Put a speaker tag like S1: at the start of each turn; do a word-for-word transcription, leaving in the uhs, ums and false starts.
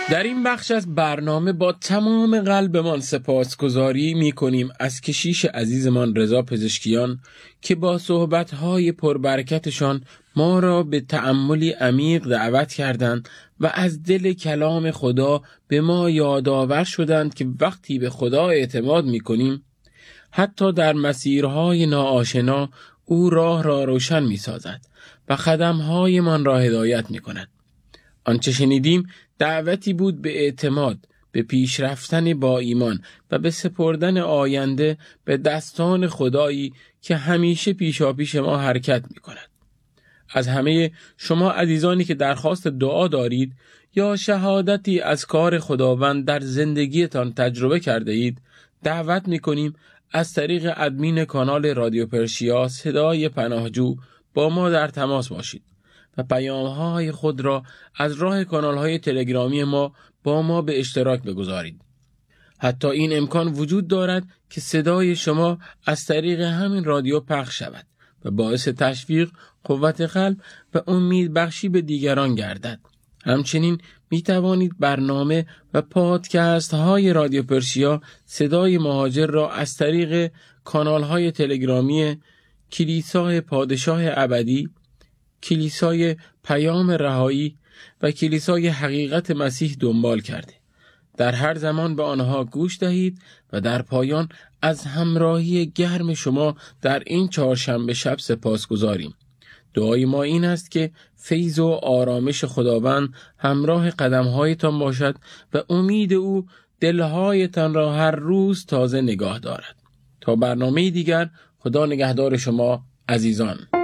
S1: در این بخش از برنامه با تمام قلبمان سپاسگزاری می کنیم از کشیش عزیزمان رضا پزشکیان که با صحبت‌های پربرکتشان ما را به تأملی عمیق دعوت کردند و از دل کلام خدا به ما یادآور شدند که وقتی به خدا اعتماد می کنیم حتی در مسیرهای ناآشنا او راه را روشن می سازد و قدم‌های من را هدایت می کند. آنچه شنیدیم دعوتی بود به اعتماد، به پیش رفتن با ایمان و به سپردن آینده به دستان خدایی که همیشه پیشاپیش ما حرکت می کند. از همه شما عزیزانی که درخواست دعا دارید یا شهادتی از کار خداوند در زندگیتان تجربه کرده اید، دعوت می کنیم از طریق ادمین کانال رادیو پرشیا صدای پناهجو با ما در تماس باشید و پیام‌های خود را از راه کانال‌های تلگرامی ما با ما به اشتراک بگذارید. حتی این امکان وجود دارد که صدای شما از طریق همین رادیو پخش شود و باعث تشویق، قوت قلب و امید بخشی به دیگران گردد. همچنین می توانید برنامه و پادکست های رادیو پرشیا صدای مهاجر را از طریق کانال های تلگرامی کلیسای پادشاه ابدی، کلیسای پیام رهایی و کلیسای حقیقت مسیح دنبال کرده. در هر زمان به آنها گوش دهید و در پایان از همراهی گرم شما در این چهارشنبه شب سپاسگزاریم. دعای ما این است که فیض و آرامش خداوند همراه قدم‌هایتان باشد و امید او دل‌هایتان را هر روز تازه نگاه دارد. تا برنامه دیگر، خدا نگهدار شما عزیزان.